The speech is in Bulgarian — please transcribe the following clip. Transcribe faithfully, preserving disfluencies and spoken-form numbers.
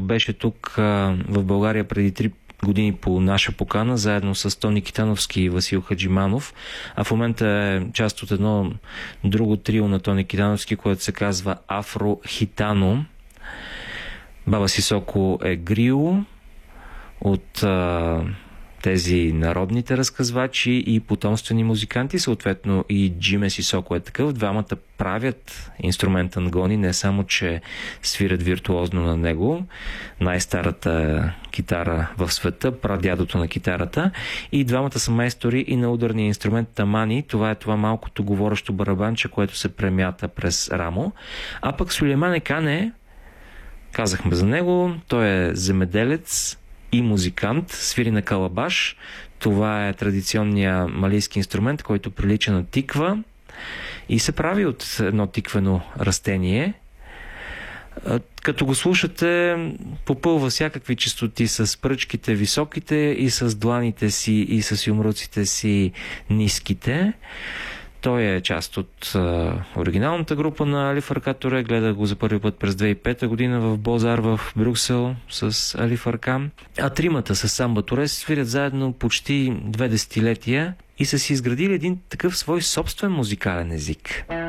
беше тук а, в България преди три години по наша покана, заедно с Тони Китановски и Васил Хаджиманов, а в момента е част от едно друго трио на Тони Китановски, което се казва Афро-Хитано. Баба Сисоко е грио от а, тези народните разказвачи и потомствени музиканти, съответно и Джиме Сисоко е такъв. Двамата правят инструмента нгони, не само, че свирят виртуозно на него. Най-старата китара в света, прадядото на китарата. И двамата са майстори и на ударния инструмент тамани. Това е това малкото говорещо барабанче, което се премята през рамо. А пък Сулейман Екане, казахме за него, той е земеделец и музикант, свири на калабаш. Това е традиционният малийски инструмент, който прилича на тиква и се прави от едно тиквено растение. Като го слушате, попълва всякакви честоти с пръчките високите и с дланите си и с юмруците си ниските. Той е част от а, оригиналната група на Али Фарка Туре. Гледах го за първи път през две хиляди и пета година в Бозар в Брюксел с Али Фарка. А тримата с Самба Туре свирят заедно почти две десетилетия и са си изградили един такъв свой собствен музикален език.